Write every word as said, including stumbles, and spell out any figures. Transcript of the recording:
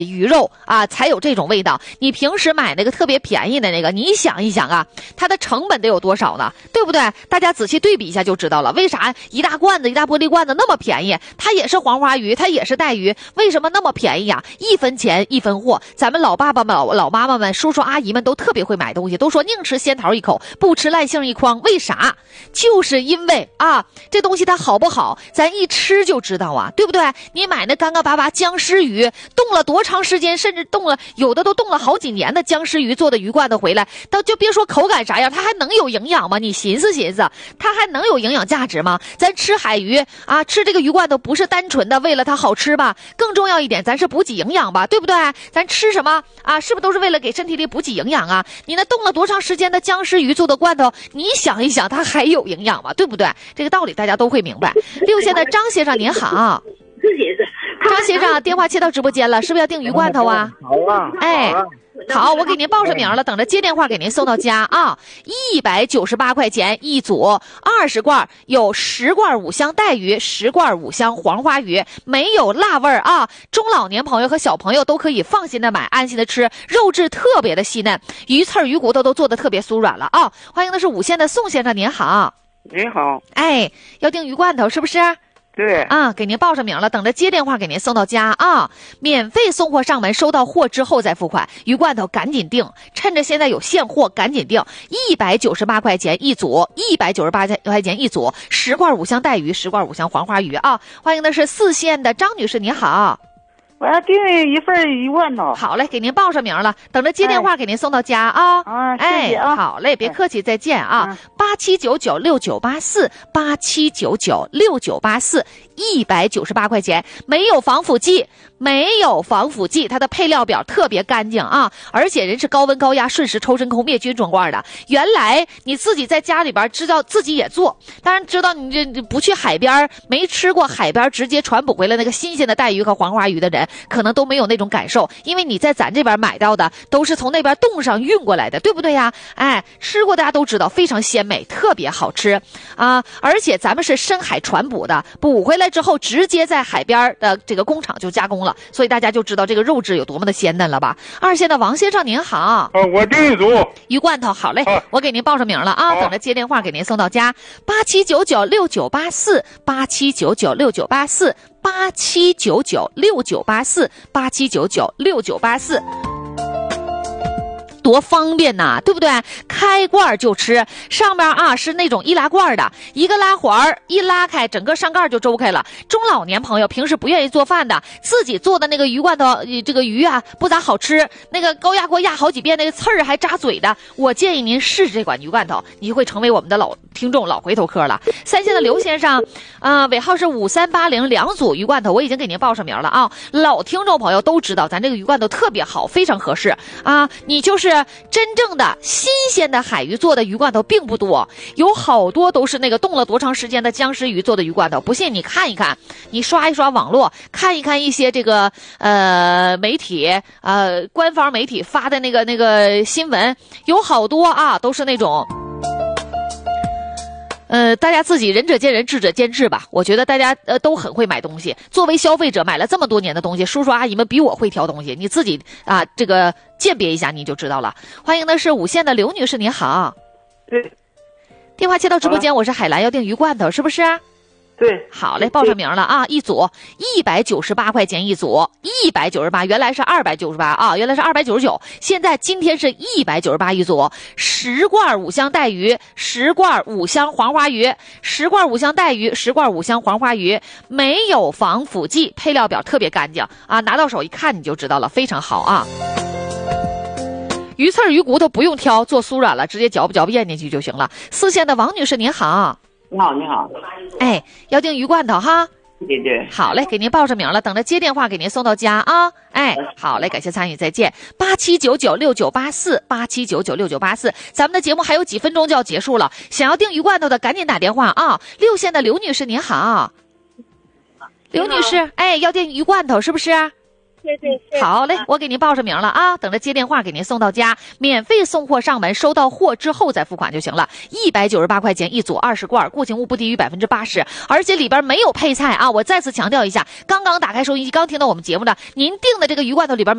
鱼肉啊才有这种味道。你平时买那个特别便宜的那个，你想一想啊，它的成本得有多少呢？对不对？大家仔细对比一下就知道了。为啥一大罐子一大玻璃罐子那么便宜？它也是黄花鱼，它也是带鱼，为什么那么便宜呀？一分钱一分货。咱们老爸爸们、老老妈妈们、叔叔阿姨们都特别会买东西，都说宁吃仙桃一口，不吃烂杏一筐。为啥？就是因为啊，这东西它好不好，咱一吃就知道啊，对不对？你买那干干巴巴僵尸鱼，冻了多长时间，甚至冻了有的都冻了好几年的僵尸鱼做的鱼罐头回来，到就别说口感啥样，它还能有营养吗？你寻思寻思，它还能有营养价值吗？咱吃海鱼啊，吃这个鱼罐头不是单纯的为了它好吃吧？更重要一点，咱是补给营养吧，对不对？咱吃什么啊？是不是都是为了给身体里补给营养啊？你那冻了多长时间的僵尸鱼做的罐头，你想一想，它还有营养吗？对不对？这个道理大家都会明白。六线的张先生您好。张先生，电话切到直播间了，是不是要订鱼罐头啊？ 好啊， 哎，好，我给您报上名了，等着接电话给您送到家啊。一百九十八块钱一组，二十罐，有十罐五香带鱼，十罐五香黄花鱼，没有辣味儿啊。中老年朋友和小朋友都可以放心的买，安心的吃，肉质特别的细嫩，鱼刺儿鱼骨头都做的特别酥软了啊。欢迎的是五线的宋先生，您好。 你好， 哎，要订鱼罐头是不是？ 对啊，给您报上名了，等着接电话给您送到家啊，免费送货上门，收到货之后再付款。鱼罐头赶紧订，趁着现在有现货赶紧订，一百九十八块钱一组，一百九十八块钱一组，十罐五香带鱼，十罐五香黄花鱼啊。欢迎的是四线的张女士，你好。 我要订一份鱼罐头。 好嘞，给您报上名了，等着接电话给您送到家啊。 啊，谢谢啊。 哎，好嘞，别客气，再见啊。八七九九六九八四，八七九九六九八四，一百九十八块钱，没有防腐剂，没有防腐剂，它的配料表特别干净啊，而且人是高温高压瞬时抽真空灭菌装罐的。原来你自己在家里边知道自己也做，当然知道你这不去海边，没吃过海边直接传捕回来那个新鲜的带鱼和黄花鱼的人，可能都没有那种感受，因为你在咱这边买到的都是从那边冻上运过来的，对不对呀？哎，吃过大家都知道，非常鲜美，特别好吃啊！而且咱们是深海传捕的，捕回来之后直接在海边的这个工厂就加工了，所以大家就知道这个肉质有多么的鲜嫩了吧？二线的王先生您好， 啊，我订一组鱼罐头，好嘞， 啊、 我给您报上名了啊，等着接电话给您送到家。八七九九六九八四，八七九九六九八四。八七九九六九八四，八七九九六九八四。多方便呐，对不对？开罐就吃，上面啊是那种易拉罐的，一个拉环一拉开，整个上盖就周开了。中老年朋友平时不愿意做饭的，自己做的那个鱼罐头，这个鱼啊不咋好吃，那个高压锅压好几遍，那个刺儿还扎嘴的。我建议您试试这款鱼罐头，你就会成为我们的老听众、老回头客了。三线的刘先生，啊、呃，尾号是五三八零，两组鱼罐头我已经给您报上名了啊。老听众朋友都知道，咱这个鱼罐头特别好，非常合适啊。你就是。真正的新鲜的海鱼做的鱼罐头并不多，有好多都是那个冻了多长时间的僵尸鱼做的鱼罐头。不信你看一看，你刷一刷网络，看一看一些这个呃媒体呃官方媒体发的那个那个新闻，有好多啊都是那种。呃，大家自己仁者见仁，智者见智吧。我觉得大家呃都很会买东西。作为消费者，买了这么多年的东西，叔叔阿姨们比我会挑东西。你自己啊，这个鉴别一下，你就知道了。欢迎的是五线的刘女士，您好。 对。 电话接到直播间，我是海兰，要订鱼罐头，是不是？ 对。 好嘞，报上名了啊！一组一百九十八块钱一组，一百九十八，原来是二百九十八啊，原来是二百九十九，现在今天是一百九十八一组。十罐五香带鱼，十罐五香黄花鱼，十罐五香带鱼，十罐五香黄花鱼，没有防腐剂，配料表特别干净啊，拿到手一看你就知道了，非常好啊。鱼刺鱼骨头不用挑，做酥软了，直接嚼不嚼不咽进去就行了。四线的王女士您好。 你好，你好。 哎，要订鱼罐头哈。 对对。 好嘞，给您报上名了，等着接电话给您送到家啊。哎，好嘞，感谢参与，再见。八七九九六九八四，八七九九六九八四。咱们的节目还有几分钟就要结束了，想要订鱼罐头的赶紧打电话啊。六线的刘女士您好。刘女士，哎，要订鱼罐头是不是？ 对对对。 好嘞，我给您报上名了啊，等着接电话给您送到家，免费送货上门，收到货之后再付款就行了。一百九十八块钱一组，二十罐，固形物不低于百分之八十，而且里边没有配菜啊！我再次强调一下，刚刚打开收音机，刚听到我们节目的，您订的这个鱼罐头里边没